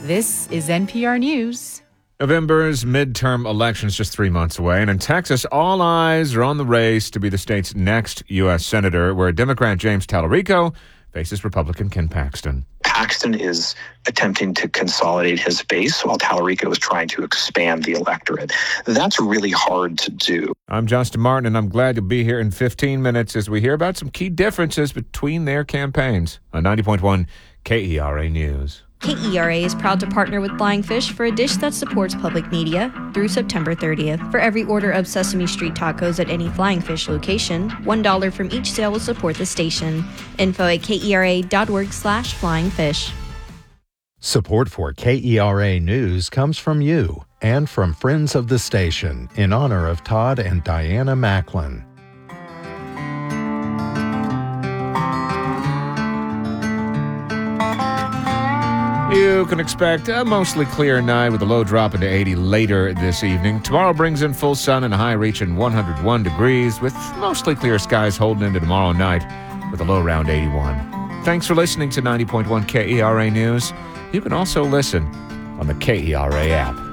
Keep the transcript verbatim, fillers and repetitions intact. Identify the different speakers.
Speaker 1: This is N P R News.
Speaker 2: November's midterm elections just three months away, and in Texas, all eyes are on the race to be the state's next U S senator, where Democrat James Talarico faces Republican Ken Paxton.
Speaker 3: Paxton is attempting to consolidate his base while Talarico is trying to expand the electorate. That's really hard to do.
Speaker 2: I'm Justin Martin, and I'm glad to be here in fifteen minutes as we hear about some key differences between their campaigns on ninety point one K E R A News.
Speaker 4: K E R A is proud to partner with Flying Fish for a dish that supports public media through September thirtieth. For every order of Sesame Street tacos at any Flying Fish location, one dollar from each sale will support the station. Info at kera.org slash flying fish.
Speaker 5: Support for K E R A News comes from you and from friends of the station in honor of Todd and Diana Macklin.
Speaker 2: You can expect a mostly clear night with a low drop into eighty later this evening. Tomorrow brings in full sun and a high reaching one hundred one degrees, with mostly clear skies holding into tomorrow night with a low around eighty-one. Thanks for listening to ninety point one K E R A News. You can also listen on the K E R A app.